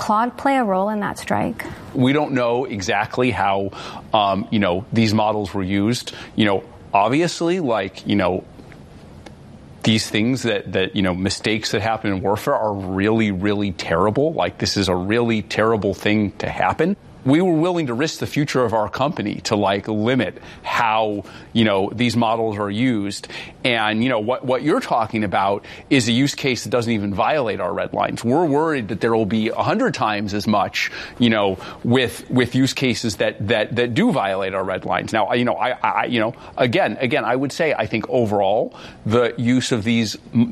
Claude play a role in that strike? We don't know exactly how, these models were used. Obviously, these things that mistakes that happen in warfare are really, really terrible. This is a really terrible thing to happen. We were willing to risk the future of our company to limit how, these models are used. And, what you're talking about is a use case that doesn't even violate our red lines. We're worried that there will be 100 times as much, with use cases that do violate our red lines. Now, again, I would say I think overall the use of these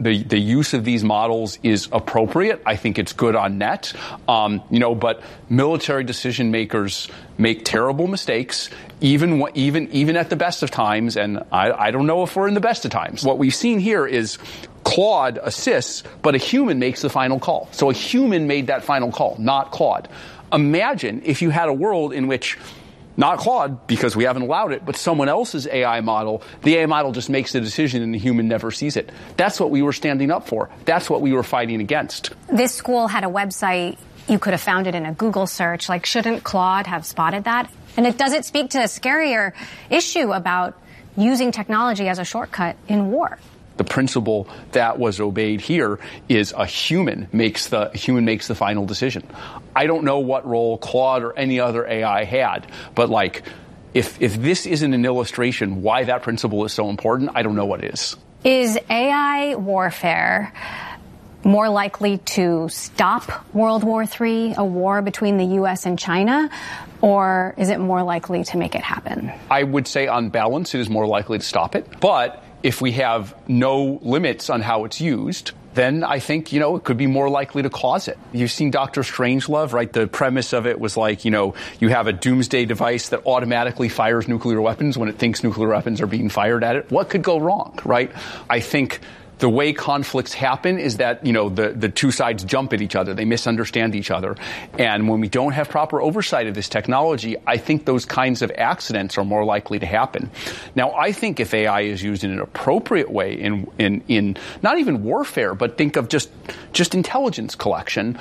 models is appropriate. I think it's good on net. But military decision makers make terrible mistakes, even at the best of times, and I don't know if we're in the best of times. What we've seen here is Claude assists, but a human makes the final call. So a human made that final call, not Claude. Imagine if you had a world in which not Claude, because we haven't allowed it, but someone else's AI model, the AI model just makes the decision and the human never sees it. That's what we were standing up for. That's what we were fighting against. This school had a website. You could have found it in a Google search. Shouldn't Claude have spotted that? And does it speak to a scarier issue about using technology as a shortcut in war? The principle that was obeyed here is a human makes the final decision. I don't know what role Claude or any other AI had, but if this isn't an illustration why that principle is so important, I don't know what is. Is AI warfare more likely to stop World War III, a war between the U.S. and China, or is it more likely to make it happen? I would say on balance it is more likely to stop it. But if we have no limits on how it's used, then I think, it could be more likely to cause it. You've seen Dr. Strangelove, right? The premise of it was you have a doomsday device that automatically fires nuclear weapons when it thinks nuclear weapons are being fired at it. What could go wrong, right? I think the way conflicts happen is that, the two sides jump at each other. They misunderstand each other. And when we don't have proper oversight of this technology, I think those kinds of accidents are more likely to happen. Now, I think if AI is used in an appropriate way in not even warfare, but think of just intelligence collection,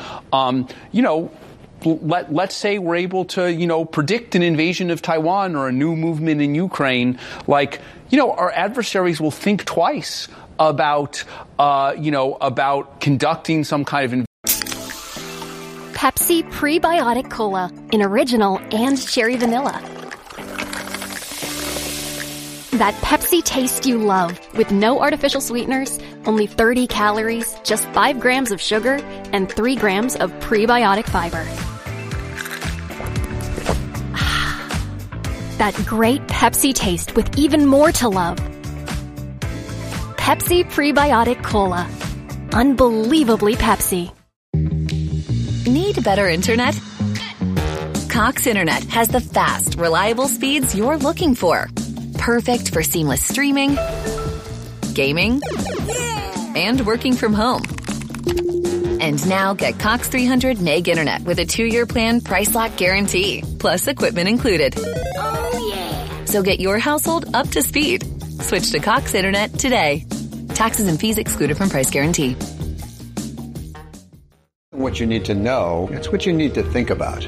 let's say we're able to, predict an invasion of Taiwan or a new movement in Ukraine, our adversaries will think twice about conducting some kind of Pepsi Prebiotic Cola in original and cherry vanilla. That Pepsi taste you love with no artificial sweeteners, only 30 calories, just 5 grams of sugar, and 3 grams of prebiotic fiber. That great Pepsi taste with even more to love. Pepsi Prebiotic Cola. Unbelievably Pepsi. Need better internet? Cox Internet has the fast, reliable speeds you're looking for. Perfect for seamless streaming, gaming, and working from home. And now get Cox 300 meg internet with a 2-year plan price lock guarantee, plus equipment included. Oh, yeah. So get your household up to speed. Switch to Cox Internet today. Taxes and fees excluded from price guarantee. What you need to know, it's what you need to think about.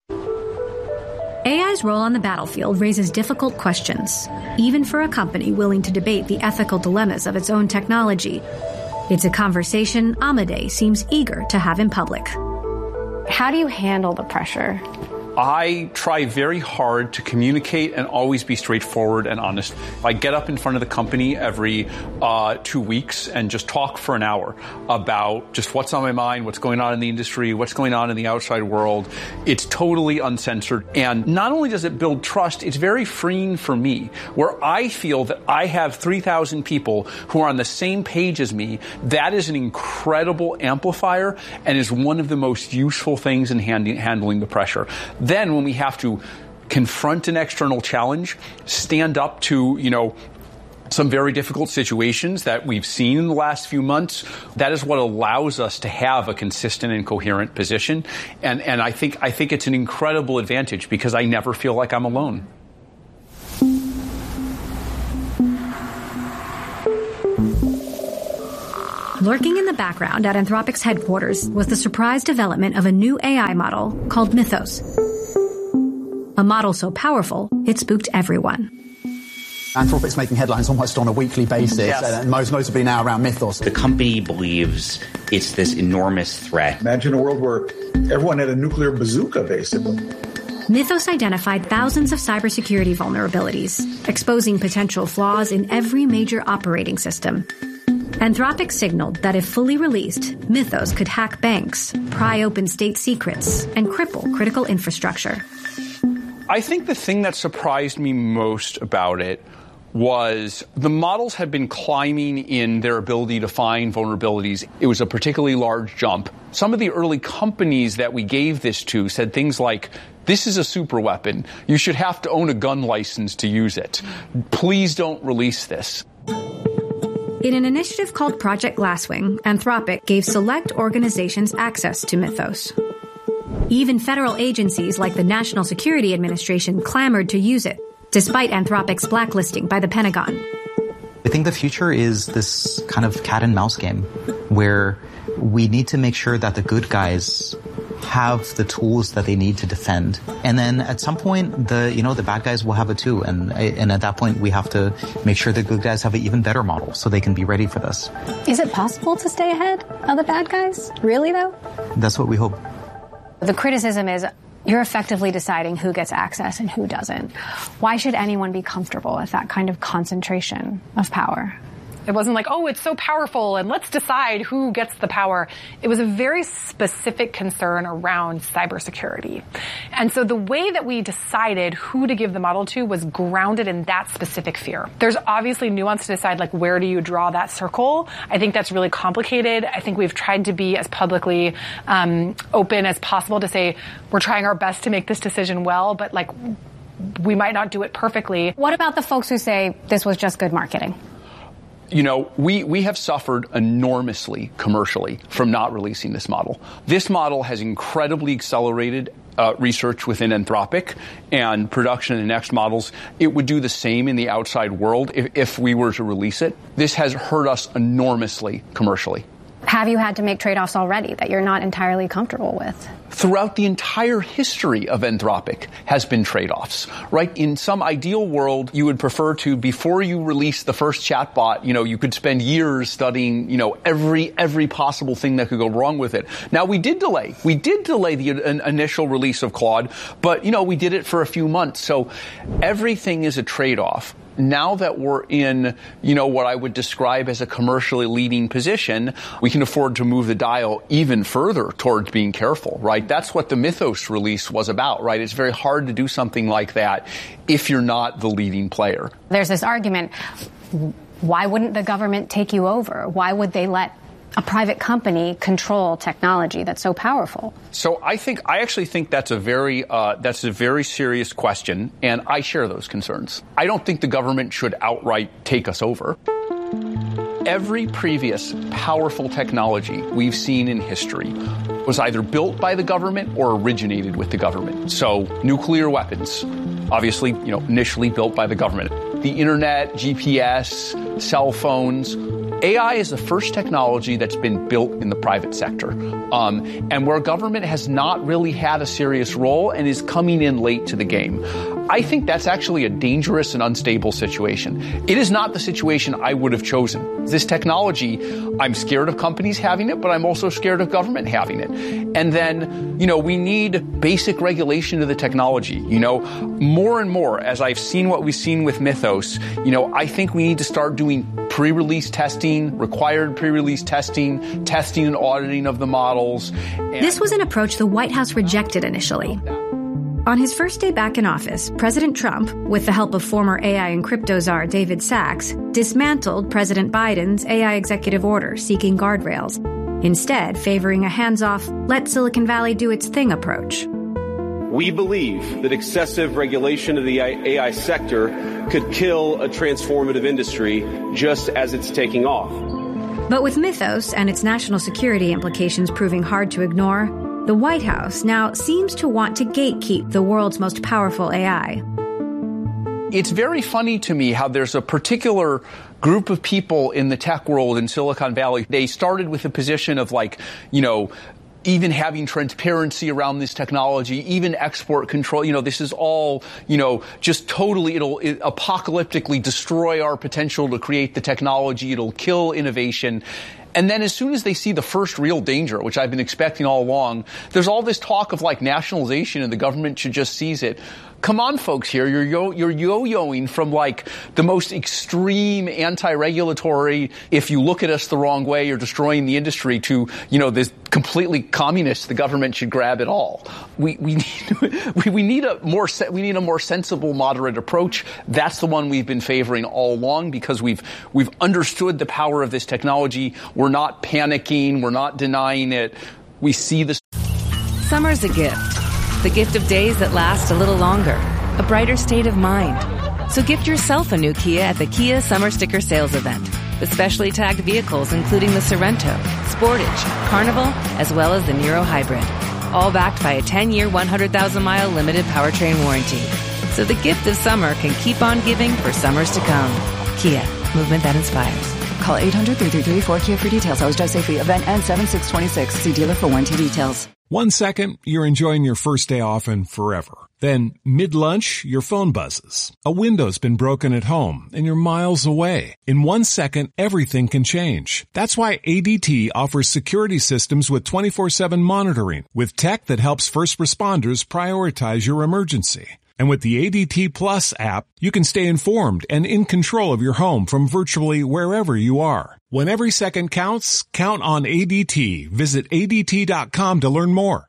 AI's role on the battlefield raises difficult questions, even for a company willing to debate the ethical dilemmas of its own technology. It's a conversation Amade seems eager to have in public. How do you handle the pressure? I try very hard to communicate and always be straightforward and honest. I get up in front of the company every 2 weeks and just talk for an hour about just what's on my mind, what's going on in the industry, what's going on in the outside world. It's totally uncensored. And not only does it build trust, it's very freeing for me, where I feel that I have 3,000 people who are on the same page as me. That is an incredible amplifier and is one of the most useful things in handling the pressure. Then when we have to confront an external challenge, stand up to, some very difficult situations that we've seen in the last few months, that is what allows us to have a consistent and coherent position. And I think it's an incredible advantage because I never feel like I'm alone. Lurking in the background at Anthropic's headquarters was the surprise development of a new AI model called Mythos. A model so powerful, it spooked everyone. Anthropic's making headlines almost on a weekly basis, yes. And most notably now around Mythos. The company believes it's this enormous threat. Imagine a world where everyone had a nuclear bazooka, basically. Mythos identified thousands of cybersecurity vulnerabilities, exposing potential flaws in every major operating system. Anthropic signaled that if fully released, Mythos could hack banks, pry open state secrets, and cripple critical infrastructure. I think the thing that surprised me most about it was the models had been climbing in their ability to find vulnerabilities. It was a particularly large jump. Some of the early companies that we gave this to said things like, this is a super weapon. You should have to own a gun license to use it. Please don't release this. In an initiative called Project Glasswing, Anthropic gave select organizations access to Mythos. Even federal agencies like the National Security Administration clamored to use it, despite Anthropic's blacklisting by the Pentagon. I think the future is this kind of cat and mouse game where we need to make sure that the good guys have the tools that they need to defend. And then at some point, the bad guys will have it too. And at that point, we have to make sure the good guys have an even better model so they can be ready for this. Is it possible to stay ahead of the bad guys? Really, though? That's what we hope. The criticism is you're effectively deciding who gets access and who doesn't. Why should anyone be comfortable with that kind of concentration of power? It wasn't like, oh, it's so powerful and let's decide who gets the power. It was a very specific concern around cybersecurity. And so the way that we decided who to give the model to was grounded in that specific fear. There's obviously nuance to decide, like, where do you draw that circle? I think that's really complicated. I think we've tried to be as publicly open as possible to say we're trying our best to make this decision well, but like we might not do it perfectly. What about the folks who say this was just good marketing? You know, we have suffered enormously commercially from not releasing this model. This model has incredibly accelerated research within Anthropic and production in the next models. It would do the same in the outside world if we were to release it. This has hurt us enormously commercially. Have you had to make trade-offs already that you're not entirely comfortable with? Throughout the entire history of Anthropic has been trade-offs, right? In some ideal world, you would prefer to, before you release the first chatbot, you could spend years studying, every possible thing that could go wrong with it. Now, we did delay the initial release of Claude, but, we did it for a few months. So everything is a trade-off. Now that we're in, what I would describe as a commercially leading position, we can afford to move the dial even further towards being careful, right? That's what the Mythos release was about, right? It's very hard to do something like that if you're not the leading player. There's this argument, why wouldn't the government take you over? Why would they let a private company control technology that's so powerful? So I actually think that's a very serious question, and I share those concerns. I don't think the government should outright take us over. Every previous powerful technology we've seen in history was either built by the government or originated with the government. So nuclear weapons, obviously, initially built by the government. The internet, GPS, cell phones. AI is the first technology that's been built in the private sector, and where government has not really had a serious role and is coming in late to the game. I think that's actually a dangerous and unstable situation. It is not the situation I would have chosen. This technology, I'm scared of companies having it, but I'm also scared of government having it. And then, we need basic regulation of the technology. More and more, as I've seen what we've seen with Mythos, I think we need to start doing pre-release testing, required pre-release testing and auditing of the models. This was an approach the White House rejected initially. On his first day back in office, President Trump, with the help of former AI and crypto czar David Sachs, dismantled President Biden's AI executive order seeking guardrails, instead favoring a hands-off, let Silicon Valley do its thing approach. We believe that excessive regulation of the AI sector could kill a transformative industry just as it's taking off. But with Mythos and its national security implications proving hard to ignore, the White House now seems to want to gatekeep the world's most powerful AI. It's very funny to me how there's a particular group of people in the tech world in Silicon Valley. They started with a position of even having transparency around this technology, even export control, this is all, just totally, it'll apocalyptically destroy our potential to create the technology. It'll kill innovation. And then as soon as they see the first real danger, which I've been expecting all along, there's all this talk of nationalization and the government should just seize it. Come on, folks here. You're yo-yoing from the most extreme anti-regulatory, if you look at us the wrong way, you're destroying the industry, to, this completely communist, the government should grab it all. We need a more sensible, moderate approach. That's the one we've been favoring all along because we've understood the power of this technology. We're not panicking. We're not denying it. We see this. Summer's a gift. The gift of days that last a little longer, a brighter state of mind. So gift yourself a new Kia at the Kia Summer Sticker Sales Event, with specially tagged vehicles including the Sorento, Sportage, Carnival, as well as the Niro Hybrid. All backed by a 10-year, 100,000-mile limited powertrain warranty. So the gift of summer can keep on giving for summers to come. Kia, movement that inspires. Call 800-333-4KIA for details. Always drive safely. Event ends 7/6/26. See dealer for warranty details. 1 second, you're enjoying your first day off and forever. Then, mid-lunch, your phone buzzes. A window's been broken at home, and you're miles away. In 1 second, everything can change. That's why ADT offers security systems with 24/7 monitoring, with tech that helps first responders prioritize your emergency. And with the ADT Plus app, you can stay informed and in control of your home from virtually wherever you are. When every second counts, count on ADT. Visit ADT.com to learn more.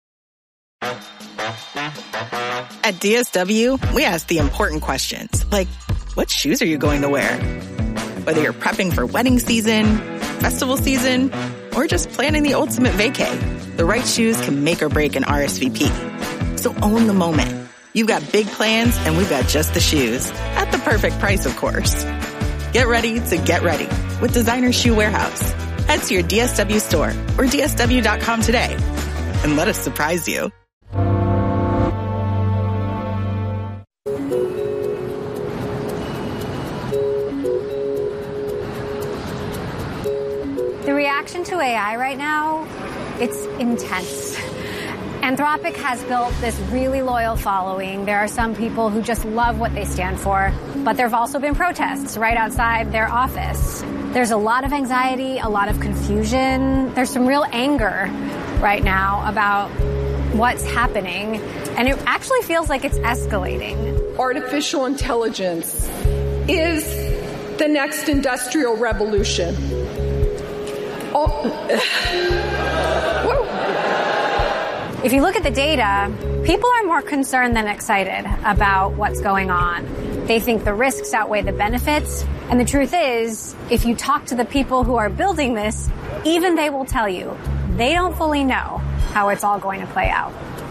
At DSW, we ask the important questions, like, what shoes are you going to wear? Whether you're prepping for wedding season, festival season, or just planning the ultimate vacay, the right shoes can make or break an RSVP. So own the moment. You've got big plans, and we've got just the shoes. At the perfect price, of course. Get ready to get ready with Designer Shoe Warehouse. Head to your DSW store or DSW.com today and let us surprise you. The reaction to AI right now, it's intense. Anthropic has built this really loyal following. There are some people who just love what they stand for, but there have also been protests right outside their office. There's a lot of anxiety, a lot of confusion. There's some real anger right now about what's happening, and it actually feels like it's escalating. Artificial intelligence is the next industrial revolution. If you look at the data, people are more concerned than excited about what's going on. They think the risks outweigh the benefits. And the truth is, if you talk to the people who are building this, even they will tell you they don't fully know how it's all going to play out.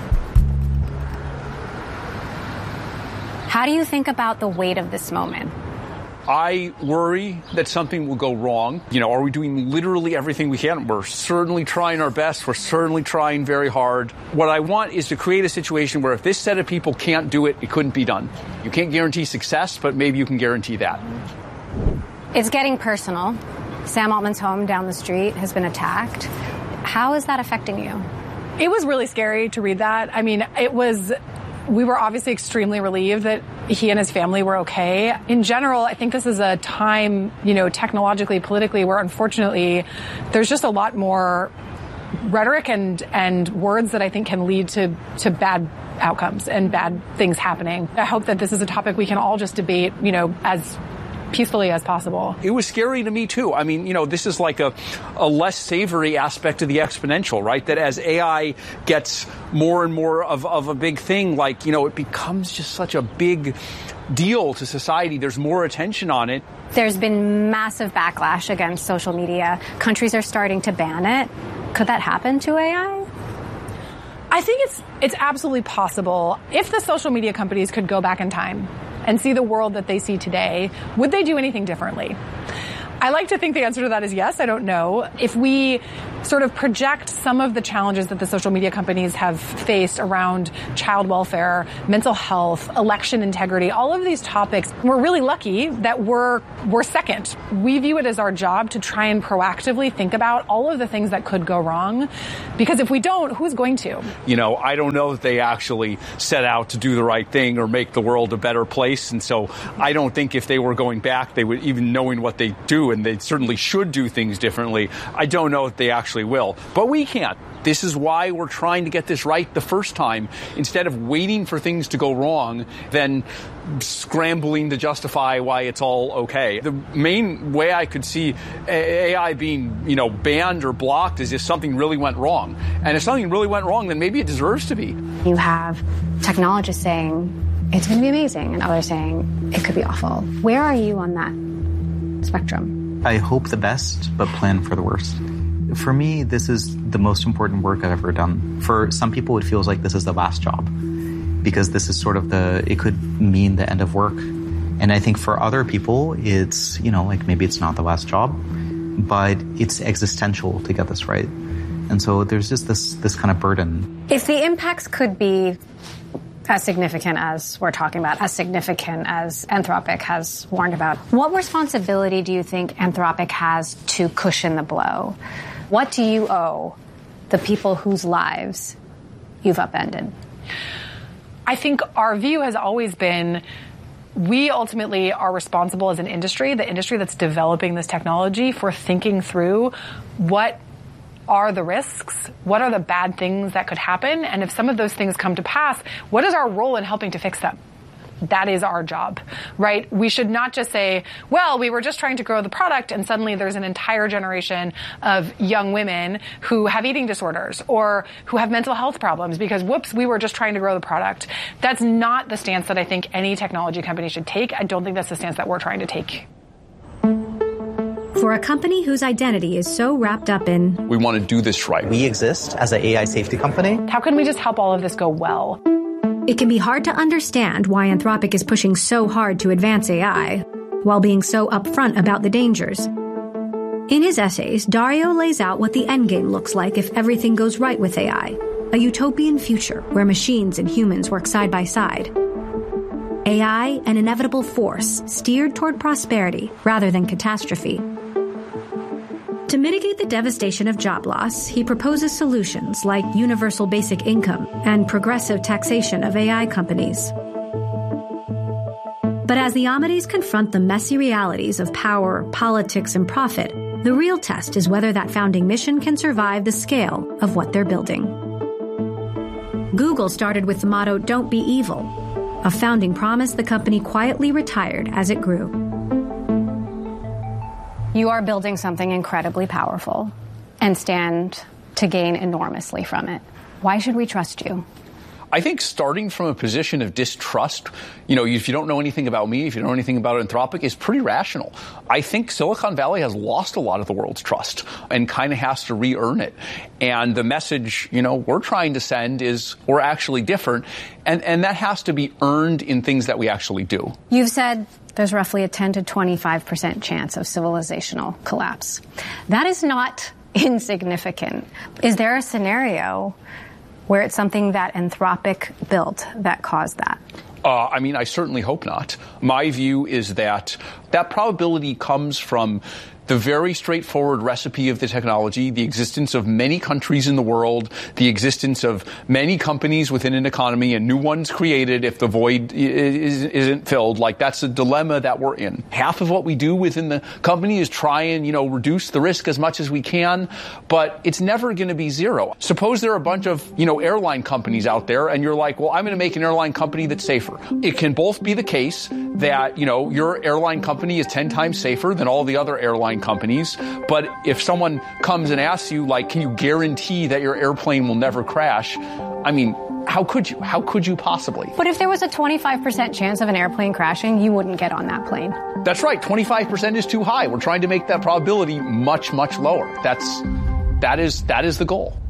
How do you think about the weight of this moment? I worry that something will go wrong. Are we doing literally everything we can? We're certainly trying our best. We're certainly trying very hard. What I want is to create a situation where if this set of people can't do it, it couldn't be done. You can't guarantee success, but maybe you can guarantee that. It's getting personal. Sam Altman's home down the street has been attacked. How is that affecting you? It was really scary to read that. I mean, we were obviously extremely relieved that he and his family were okay. In general, I think this is a time, technologically, politically, where unfortunately there's just a lot more rhetoric and words that I think can lead to bad outcomes and bad things happening. I hope that this is a topic we can all just debate, as peacefully as possible. It was scary to me too. I mean, this is like a less savory aspect of the exponential, right? That as AI gets more and more of a big thing, it becomes just such a big deal to society. There's more attention on it. There's been massive backlash against social media. Countries are starting to ban it. Could that happen to AI? I think it's absolutely possible. If the social media companies could go back in time and see the world that they see today, would they do anything differently? I like to think the answer to that is yes. I don't know. If we sort of project some of the challenges that the social media companies have faced around child welfare, mental health, election integrity, all of these topics. We're really lucky that we're second. We view it as our job to try and proactively think about all of the things that could go wrong, because if we don't, who's going to? You know, I don't know that they actually set out to do the right thing or make the world a better place, and so I don't think if they were going back, they would, even knowing what they do, and they certainly should do things differently, I don't know if they actually will. But we can't. This is why we're trying to get this right the first time, instead of waiting for things to go wrong, then scrambling to justify why it's all okay. The main way I could see AI being, you know, banned or blocked is if something really went wrong. And if something really went wrong, then maybe it deserves to be. You have technologists saying it's going to be amazing and others saying it could be awful. Where are you on that spectrum? I hope the best, but plan for the worst. For me, this is the most important work I've ever done. For some people, it feels like this is the last job, because this is sort of it could mean the end of work. And I think for other people, it's, you know, like maybe it's not the last job, but it's existential to get this right. And so there's just this kind of burden. If the impacts could be as significant as we're talking about, as significant as Anthropic has warned about, what responsibility do you think Anthropic has to cushion the blow? What do you owe the people whose lives you've upended? I think our view has always been we ultimately are responsible as an industry, the industry that's developing this technology, for thinking through what are the risks, what are the bad things that could happen, and if some of those things come to pass, what is our role in helping to fix them? That is our job, right? We should not just say, well, we were just trying to grow the product and suddenly there's an entire generation of young women who have eating disorders or who have mental health problems because, whoops, we were just trying to grow the product. That's not the stance that I think any technology company should take. I don't think that's the stance that we're trying to take. For a company whose identity is so wrapped up in... We want to do this right. We exist as an AI safety company. How can we just help all of this go well? It can be hard to understand why Anthropic is pushing so hard to advance AI, while being so upfront about the dangers. In his essays, Dario lays out what the endgame looks like if everything goes right with AI, a utopian future where machines and humans work side by side. AI, an inevitable force steered toward prosperity rather than catastrophe. To mitigate the devastation of job loss, he proposes solutions like universal basic income and progressive taxation of AI companies. But as the Amides confront the messy realities of power, politics, and profit, the real test is whether that founding mission can survive the scale of what they're building. Google started with the motto, "Don't be evil," a founding promise the company quietly retired as it grew. You are building something incredibly powerful and stand to gain enormously from it. Why should we trust you? I think starting from a position of distrust, you know, if you don't know anything about me, if you don't know anything about Anthropic, is pretty rational. I think Silicon Valley has lost a lot of the world's trust and kind of has to re-earn it. And the message, you know, we're trying to send is we're actually different. And that has to be earned in things that we actually do. You've said there's roughly a 10 to 25% chance of civilizational collapse. That is not insignificant. Is there a scenario where it's something that Anthropic built that caused that? I mean, I certainly hope not. My view is that probability comes from the very straightforward recipe of the technology, the existence of many countries in the world, the existence of many companies within an economy and new ones created if the void isn't filled. Like, that's a dilemma that we're in. Half of what we do within the company is try and, you know, reduce the risk as much as we can, but it's never going to be zero. Suppose there are a bunch of, you know, airline companies out there and you're like, well, I'm going to make an airline company that's safer. It can both be the case that, you know, your airline company is 10 times safer than all the other airline companies. But if someone comes and asks you, like, can you guarantee that your airplane will never crash? I mean, how could you? How could you possibly? But if there was a 25% chance of an airplane crashing, you wouldn't get on that plane. That's right. 25% is too high. We're trying to make that probability much, much lower. That is the goal.